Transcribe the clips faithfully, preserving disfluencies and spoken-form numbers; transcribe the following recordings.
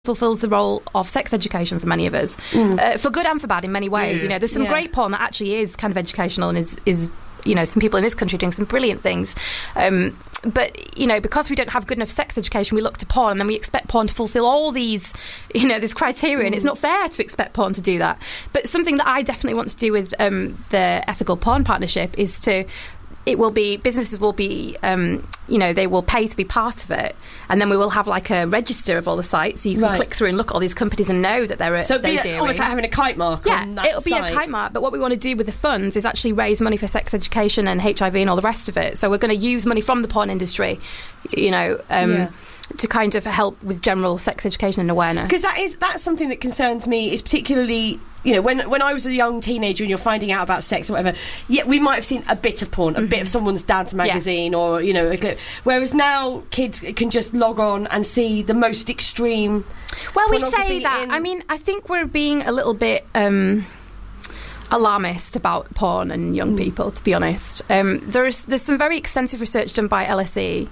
fulfills the role of sex education for many of us, mm. uh, for good and for bad in many ways. Yeah. You know, there's some yeah. great porn that actually is kind of educational and is, is you know, some people in this country doing some brilliant things. Um, but, you know, because we don't have good enough sex education, we look to porn and then we expect porn to fulfil all these, you know, this criteria, mm. and it's not fair to expect porn to do that. But something that I definitely want to do with um, the Ethical Porn Partnership is to it will be, businesses will be, um, you know, they will pay to be part of it, and then we will have like a register of all the sites, so you can right. click through and look at all these companies and know that they're so they're it'll be almost like having a kite mark yeah, on that it'll site. be a kite mark, but what we want to do with the funds is actually raise money for sex education and H I V and all the rest of it. So we're going to use money from the porn industry, you know, um, yeah. to kind of help with general sex education and awareness. Because that is that's something that concerns me, is particularly, you know, when when I was a young teenager and you're finding out about sex or whatever, yeah, we might have seen a bit of porn, a mm-hmm. bit of someone's dad's magazine, yeah. or, you know, a clip. Whereas now kids can just log on and see the most extreme. Well, we say that. In... I mean, I think we're being a little bit um, alarmist about porn and young mm. people, to be honest. Um, there's there's some very extensive research done by L S E.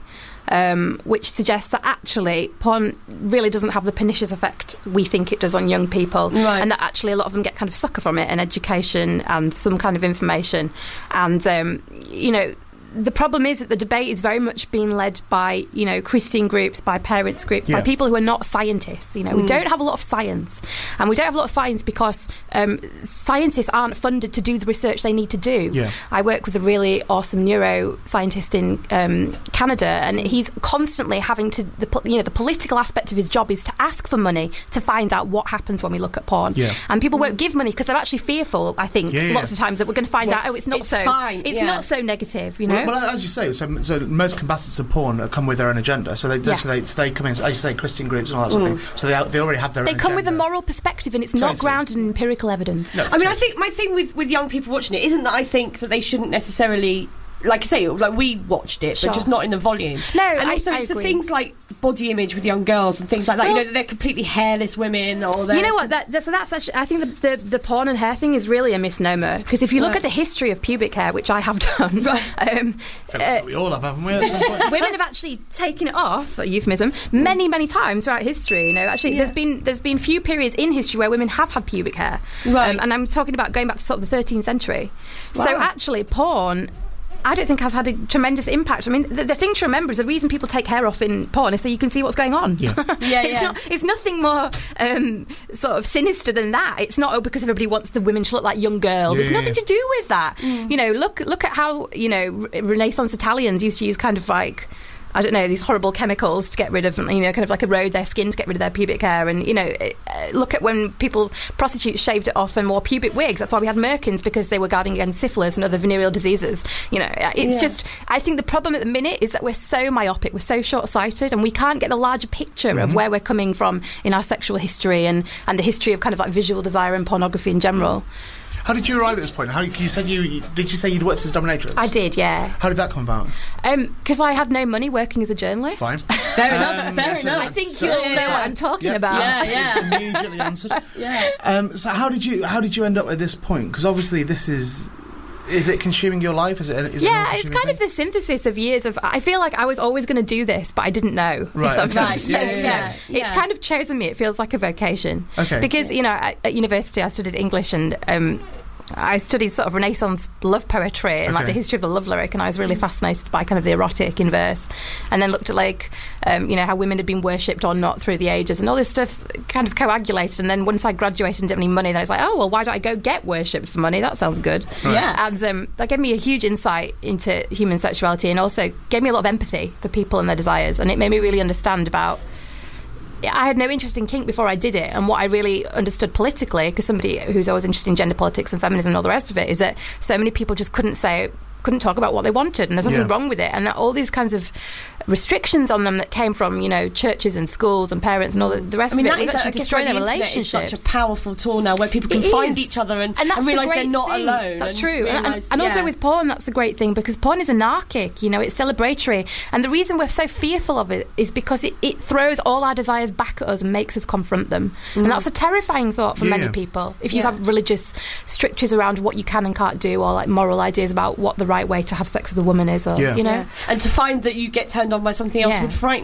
Um, which suggests that actually porn really doesn't have the pernicious effect we think it does on young people, right. and that actually a lot of them get kind of sucker from it, and education and some kind of information. And um, you know, the problem is that the debate is very much being led by, you know, Christian groups, by parents groups, yeah. by people who are not scientists. You know, mm. we don't have a lot of science, and we don't have a lot of science because um, scientists aren't funded to do the research they need to do. Yeah. I work with a really awesome neuroscientist in um, Canada, and he's constantly having to, the you know, the political aspect of his job is to ask for money to find out what happens when we look at porn. Yeah. And people won't give money because they're actually fearful, I think, yeah, yeah. lots of the times that we're going to find well, out, oh, it's not it's so, fine. it's yeah. not so negative, you know. Well, well, as you say, so, so most combatants of porn come with their own agenda. So they, yeah. so they, so they come in, as you say, Christian groups and all that sort of mm. thing. So they, they already have their they own come agenda. with a moral perspective, and it's totally. not grounded in empirical evidence. No, I mean, totally. I think my thing with, with young people watching it isn't that I think that they shouldn't necessarily, like I say, like we watched it, sure. but just not in the volume. No, and also I, I it's agree. the things like body image with young girls and things like that. Well, you know, they're completely hairless women, or they're you know what? That, that, so that's actually, I think the, the the porn and hair thing is really a misnomer, because if you look right. at the history of pubic hair, which I have done, right. um, uh, we all have, haven't we? At some point? women have actually taken it off, a euphemism, many many times throughout history. You know, actually, yeah. there's been there's been few periods in history where women have had pubic hair, right? Um, and I'm talking about going back to sort of the thirteenth century. Wow. So actually, porn, I don't think has had a tremendous impact. I mean, the, the thing to remember is the reason people take hair off in porn is so you can see what's going on. Yeah, yeah, it's, yeah. Not, it's nothing more um, sort of sinister than that. It's not oh, because everybody wants the women to look like young girls. Yeah, it's nothing yeah. to do with that. Mm. You know, look look at how, you know, Renaissance Italians used to use kind of like, I don't know, these horrible chemicals to get rid of, you know, kind of like erode their skin to get rid of their pubic hair. And, you know, uh, look at when people, prostitutes shaved it off and wore pubic wigs. That's why we had merkins, because they were guarding against syphilis and other venereal diseases. You know, it's yeah. just, I think the problem at the minute is that we're so myopic, we're so short-sighted, and we can't get the larger picture mm-hmm. of where we're coming from in our sexual history and, and the history of kind of like visual desire and pornography in general. How did you arrive at this point? How did you said you did you say you'd worked as a dominatrix? I did, yeah. How did that come about? Because um, I had no money working as a journalist. Fine. Fair enough. Um, fair yes, enough. I think that's, you all that's, know what I'm talking yeah, about. Yeah, yeah. Immediately answered. yeah. Um, so how did you how did you end up at this point? Because obviously this is. Is it consuming your life? Is it? Is yeah, it it's kind thing? of the synthesis of years of. I feel like I was always going to do this, but I didn't know. Right. If that Okay. makes Yeah, sense. yeah, yeah. It's Yeah. kind of chosen me. It feels like a vocation. Okay. Because you know, at, at university I studied English, and um, I studied sort of Renaissance love poetry and like Okay. the history of the love lyric, and I was really fascinated by kind of the erotic in verse, and then looked at like um, you know, how women had been worshipped or not through the ages, and all this stuff kind of coagulated. And then once I graduated and didn't have any money, then I was like, oh well, why don't I go get worshipped for money? That sounds good. Right. Yeah. And um, that gave me a huge insight into human sexuality, and also gave me a lot of empathy for people and their desires, and it made me really understand about. I had no interest in kink before I did it, and what I really understood politically, because somebody who's always interested in gender politics and feminism and all the rest of it, is that so many people just couldn't say, couldn't talk about what they wanted, and there's nothing Yeah. wrong with it, and that all these kinds of restrictions on them that came from, you know, churches and schools and parents and all the, the rest I mean, of it that was is, actually I guess, destroying why their the internet relationships. is such a powerful tool now, where people can It find is. each other and, and, that's and the realise great they're not thing. alone. That's and true. And, realise, and, and yeah. also with porn, that's a great thing, because porn is anarchic, you know, it's celebratory. And the reason we're so fearful of it is because it, it throws all our desires back at us and makes us confront them. Mm. And that's a terrifying thought for Yeah. many people. If you Yeah. have religious strictures around what you can and can't do, or like moral ideas about what the right way to have sex with a woman is, or, Yeah. you know. Yeah. And to find that you get turned on by something else Yeah. would frighten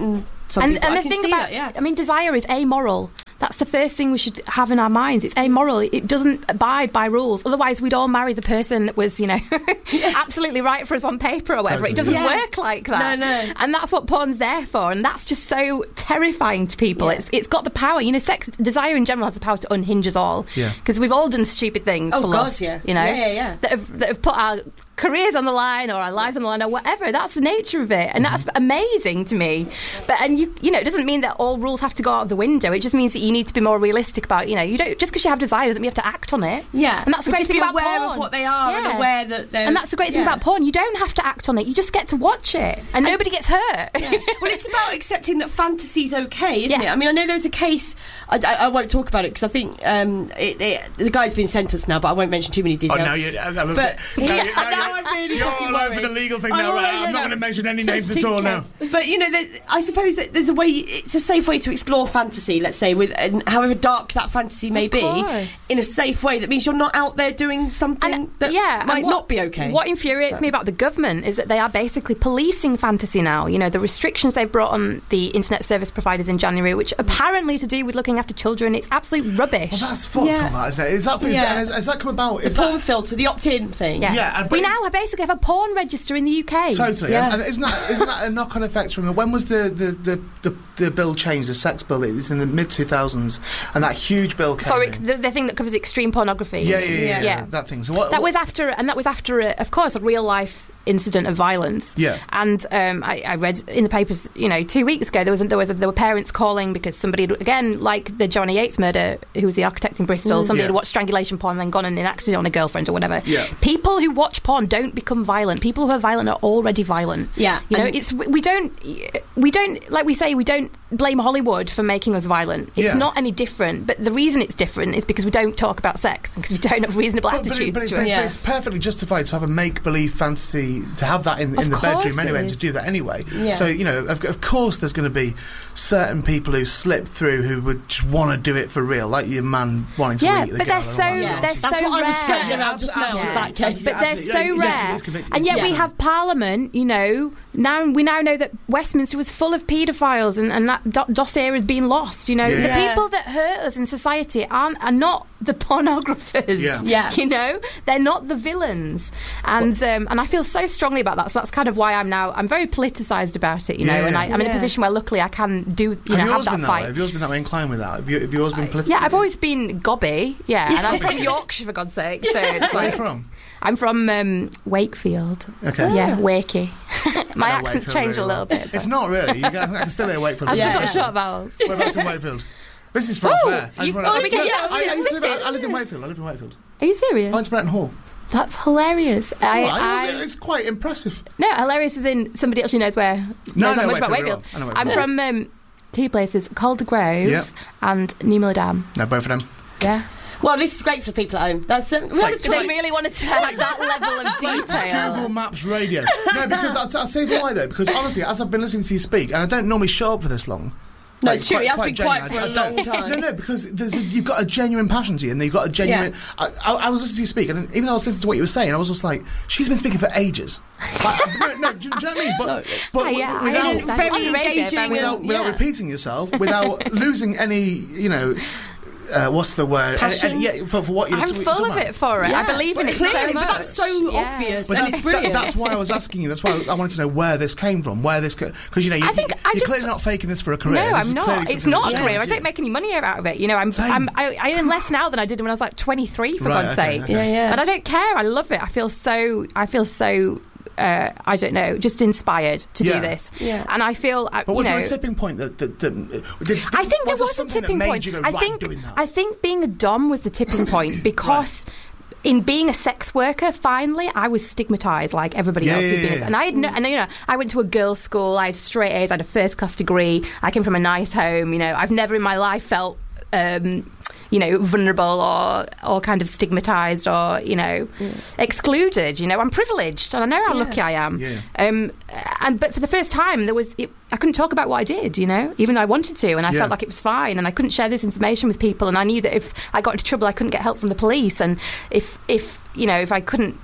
some and, people. And I the can thing see about, that, yeah. I mean, desire is amoral. That's the first thing we should have in our minds. It's amoral. It doesn't abide by rules. Otherwise, we'd all marry the person that was, you know, yeah. absolutely right for us on paper or whatever. Totally, it doesn't yeah. work like that. No, no. And that's what porn's there for. And that's just so terrifying to people. Yeah. It's It's got the power. You know, sex, desire in general has the power to unhinge us all. Because yeah. we've all done stupid things oh, for God, lust, yeah. you know, yeah, yeah, yeah. That, have, that have put our careers on the line or our lives on the line or whatever. That's the nature of it, and that's amazing to me. But and you you know, it doesn't mean that all rules have to go out of the window. It just means that you need to be more realistic about, you know, you don't just because you have desire doesn't mean you have to act on it. Yeah, and that's the but great just thing be about aware porn. of what they are yeah. and aware that they're. And that's the great thing yeah. about porn. You don't have to act on it. You just get to watch it, and, and nobody gets hurt. Yeah. Well, it's about accepting that fantasy's okay, isn't yeah. it? I mean, I know there's a case. I, I, I won't talk about it because I think um, it, it, the guy's been sentenced now, but I won't mention too many details. Oh, now you. Uh, but now, yeah, you, now, now I'm really you're fucking all worried. over the legal thing I'm now, right? over I'm not going to mention any names at all now. But you know, there, I suppose that there's a way. It's a safe way to explore fantasy. Let's say, with and however dark that fantasy may of be, course. in a safe way. That means you're not out there doing something and, that yeah, might what, not be okay. What infuriates so. me about the government is that they are basically policing fantasy now. You know, the restrictions they've brought on the internet service providers in January, which apparently to do with looking after children, it's absolute rubbish. Well, that's fucked yeah. on that, isn't it? Is that, is yeah. that, has, has that come about? The is porn that, filter, the opt-in thing. Yeah, yeah and, we now have basically have a porn register in the U K. Totally, yeah. and, and isn't that isn't that a knock-on effect from when was the the, the, the, the bill changed, the sex bill? It was in the mid two thousands, and that huge bill came. Sorry, in. the, the thing that covers extreme pornography. Yeah, yeah, yeah, yeah, yeah. that thing. So what, that what, was after, and that was after, a, of course, a real life incident of violence. Yeah. And um, I, I read in the papers, you know, two weeks ago there was there was a, there were parents calling because somebody had, again, like the Johnny Yates murder, who was the architect in Bristol, Mm. somebody Yeah. had watched strangulation porn and then gone and enacted it on a girlfriend or whatever. Yeah. People who watch porn don't become violent. People who are violent are already violent. Yeah. You know, And- it's we don't we don't like we say we don't blame Hollywood for making us violent. It's Yeah. not any different. But the reason it's different is because we don't talk about sex and because we don't have reasonable But, but, attitudes it, but, it, to but, it. it's, Yeah. but it's perfectly justified to have a make-believe fantasy, to have that in, in the course bedroom it anyway, and is. to do that anyway. Yeah. So, you know, of, of course there's going to be certain people who slip through who would just want to do it for real, like your man wanting to Yeah, eat the but girl they're and so all that they're nonsense. so That's what I rare. was saying Yeah, about just now, absolutely. was that case. But they're Absolutely. so Yeah, you guys rare, get convicted. and yet we Yeah. have Parliament. You know, now we now know that Westminster was full of paedophiles, and, and that do- dossier has been lost. You know, Yeah. the Yeah. people that hurt us in society aren't are not the pornographers. Yeah. Yeah. You know, they're not the villains, and um, and I feel so strongly about that. So that's kind of why I'm now I'm very politicised about it. You know, Yeah. and I, I'm in a Yeah. position where luckily I can do you know Have you have always that been that fight. way? Have you always been that way inclined with that? Have you, have you always been political? Yeah, I've always been gobby. Yeah, and I'm from Yorkshire, for God's sake. So it's Where are you like, from? I'm from um, Wakefield. Okay. Yeah, Wakey. My I know accent's Wakefield changed very a little well. bit. It's not really. You can, I can still hear Wakefield. I've Yeah. still got Yeah. short vowels. Whereabouts in Wakefield? This is for Oh, fair. I, you- just wanna- oh, I, we get- I- yeah, I- I used to live- specific. I live in Wakefield. I live in Wakefield. Are you serious? I went to Bretton Hall. That's hilarious. I, Well, I- I, it's quite impressive. no, hilarious is in somebody actually knows where. No, knows I not know much about Wakefield Wakefield. very well. I know I'm Wakefield. from um, two places: Calder Grove Yep. and New Miller Dam. No, both of them. Yeah. Well, this is great for people at home. That's um, we like- have a it's They tweet. like- really wanted to have that level of detail. Google Maps radio. No, because I'll, t- I'll tell you why though. Because honestly, as I've been listening to you speak, and I don't normally show up for this long. No, Like, it's true. It has been genuine. quiet for I- a I don't- long time. No, no, because there's a, you've got a genuine passion to you, and you've got a genuine. Yeah. I, I, I was listening to you speak, and even though I was listening to what you were saying, I was just like, she's been speaking for ages. Like, no, no, do, do you know what I mean? But, but Oh, yeah, I without, understand. very On the radio, engaging very- without, and- without yeah. repeating yourself, without losing any, you know. Uh, what's the word? Passion? And, and, yeah, for, for what you're I'm what you're full talking of about. it for it. I Yeah. believe in Well, it so clearly, much. that's so Yeah. obvious, But and that, it's brilliant. that, that's why I was asking you. That's why I wanted to know where this came from. Where this, because you know, you, I think you, I you're just- clearly not faking this for a career. No, This I'm is not. clearly It's something not that's a career. I changed don't you. make any money out of it. You know, I'm, Same. I'm I, I earn less now than I did when I was like twenty-three. For Right, God's okay, sake. okay. Yeah, yeah. But I don't care. I love it. I feel so. I feel so. Uh, I don't know, just inspired to Yeah. do this. Yeah. And I feel, uh, But you was know, there a tipping point that? that, that did, I think there there was a something tipping that made point. You go, I right, think doing that? I think being a dom was the tipping point because. In being a sex worker, finally, I was stigmatised like everybody Yeah, else yeah, who'd been. yeah, yeah. And I had, no, and you know, I went to a girls' school. I had straight A's. I had a first class degree. I came from a nice home. You know, I've never in my life felt, um, you know, vulnerable or or kind of stigmatised or you know, excluded. You know, I'm privileged, and I know how Yeah. lucky I am. Yeah. Um, and but for the first time, there was it, I couldn't talk about what I did. You know, even though I wanted to, and I Yeah. felt like it was fine, and I couldn't share this information with people, and I knew that if I got into trouble, I couldn't get help from the police, and if if you know if I couldn't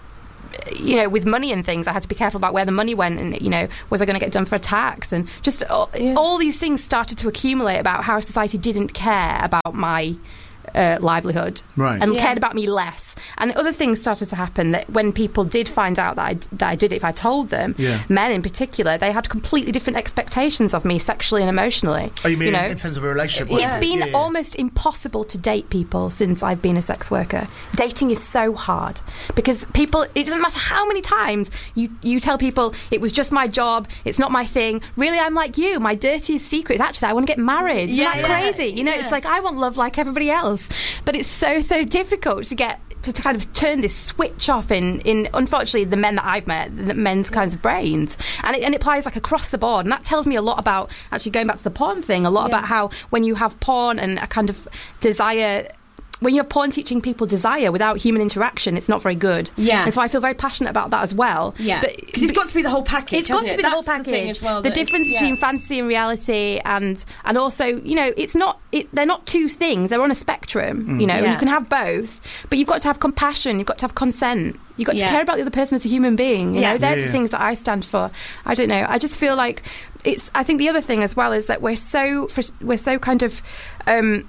you know, with money and things, I had to be careful about where the money went, and you know, was I going to get done for a tax, and just all, yeah. all these things started to accumulate about how society didn't care about my Uh, livelihood, right. and yeah. cared about me less. And other things started to happen that when people did find out that I, that I did it, if I told them, yeah. men in particular, they had completely different expectations of me sexually and emotionally. Oh, you mean you know? in terms of a relationship? It's yeah. been yeah, yeah. almost impossible to date people since I've been a sex worker. Dating is so hard because people, it doesn't matter how many times you, you tell people it was just my job, it's not my thing. Really, I'm like you. My dirtiest secret is actually I want to get married. Isn't yeah, that yeah. crazy? You know, yeah. it's like I want love like everybody else. But it's so, so difficult to get to, to kind of turn this switch off in, in, unfortunately, the men that I've met, the men's kinds of brains. And it, and it applies like across the board. And that tells me a lot about, actually going back to the porn thing, a lot yeah. about how when you have porn and a kind of desire... When you have porn teaching people desire without human interaction, it's not very good. Yeah. And so I feel very passionate about that as well. Yeah. Because it's got to be the whole package. It's got to it? be the That's whole package. The, thing as well, the that difference yeah. between fantasy and reality, and and also, you know, it's not. It, they're not two things. They're on a spectrum. Mm. You know, yeah. you can have both, but you've got to have compassion. You've got to have consent. You've got to yeah. care about the other person as a human being. You yeah. know, they're yeah. the things that I stand for. I don't know. I just feel like it's. I think the other thing as well is that we're so we're so kind of. Um,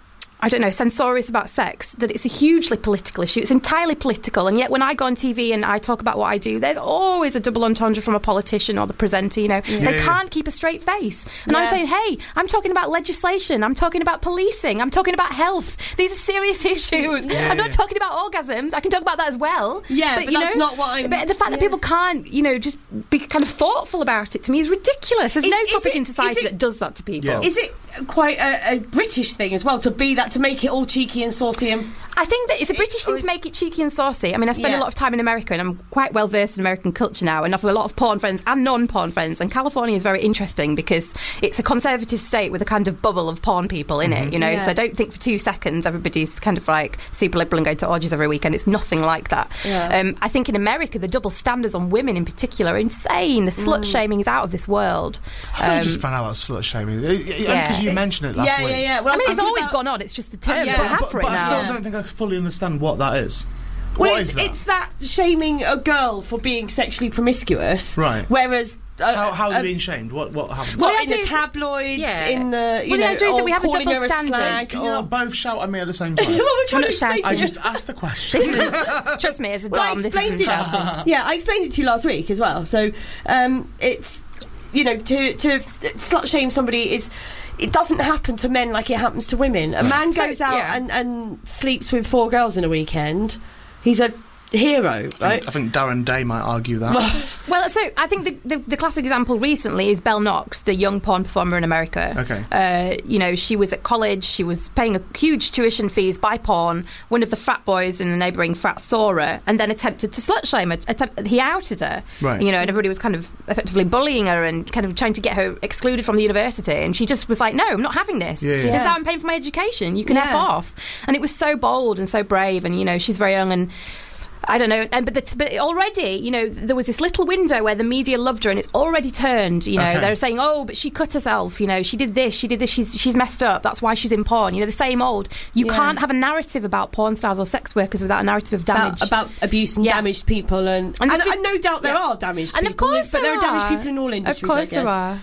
I don't know, censorious about sex, that it's a hugely political issue. It's entirely political, and yet when I go on T V and I talk about what I do, there's always a double entendre from a politician or the presenter, you know. Yeah. They Yeah. can't keep a straight face. And Yeah. I'm saying, hey, I'm talking about legislation, I'm talking about policing, I'm talking about health. These are serious issues. Yeah. I'm not talking about orgasms. I can talk about that as well. Yeah, but you that's know, not what I'm- But the fact that yeah. people can't, you know, just be kind of thoughtful about it, to me, is ridiculous. There's Is- no is topic it- in society is it- that does that to people. Yeah. Is it quite a, a British thing as well, to be that, to make it all cheeky and saucy and... I think that it's a British thing to make it cheeky and saucy. I mean, I spend Yeah. a lot of time in America, and I'm quite well versed in American culture now, and I've got a lot of porn friends and non-porn friends. And California is very interesting because it's a conservative state with a kind of bubble of porn people in it, you know. Yeah. So I don't think for two seconds everybody's kind of like super liberal and going to orgies every weekend. It's nothing like that. Yeah. Um, I think in America the double standards on women in particular are insane. The slut shaming is out of this world. I thought Um, you just found out about slut shaming. Only because yeah. you mentioned it last yeah, week. yeah, yeah. Well, I mean, it's thinking always about- gone on. It's just the term yeah. that we have But, for but it I now. still don't think I fully understand what that is. Well, What it's, is that? it's that shaming a girl for being sexually promiscuous. Right. Whereas... Uh, How, how are uh, you being shamed? What what happens? Well, Well, in the the idea is- tabloids, yeah. in the... You Well, the know, idea is that or we have a calling double her standard. slag Can you or- not both shout at me at the same time? well, we're trying I'm to not explain shouting. I to you. just asked the question. This is, trust me, as a Well, I dom, this explained isn't it. shouting. Yeah, I explained it to you last week as well. So um, it's, you know, to to slut shame somebody is. It doesn't happen to men like it happens to women. A man So, goes out yeah. and, and sleeps with four girls in a weekend. He's a hero, I think, right? I think Darren Day might argue that. Well, so I think the, the, the classic example recently is Belle Knox, the young porn performer in America. Okay. Uh, you know, she was at college, she was paying a huge tuition fees by porn. One of the frat boys in the neighbouring frat saw her and then attempted to slut shame her. Attempt, he outed her. Right. You know, and everybody was kind of effectively bullying her and kind of trying to get her excluded from the university. And she just was like, no, I'm not having this. Yeah, yeah. This is Yeah. how I'm paying for my education. You can F Yeah. off. And it was so bold and so brave. And, you know, she's very young and... I don't know, and but, the, but already, you know, there was this little window where the media loved her, and it's already turned. You know, Okay. they're saying, "Oh, but she cut herself. You know, she did this, she did this. She's she's messed up. That's why she's in porn." You know, the same old. You Yeah. can't have a narrative about porn stars or sex workers without a narrative of damage. About, about abuse and Yeah. damaged people, and And and, this is- and no doubt there yeah. are damaged and people, of course, but there are damaged are. people in all industries. Of course, I guess. there are.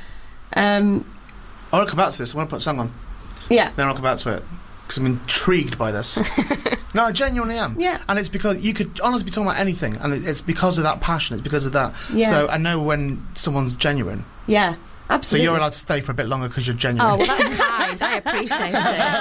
Um, I want to come back to this. I want to put a song on. yeah. Then I'll come back to it. Because I'm intrigued by this. No, I genuinely am. Yeah. And it's because you could honestly be talking about anything, and it- it's because of that passion, it's because of that. Yeah. So I know when someone's genuine. Yeah. So Absolutely. you're allowed to stay for a bit longer because you're genuine. Oh, well, that's kind. I appreciate it.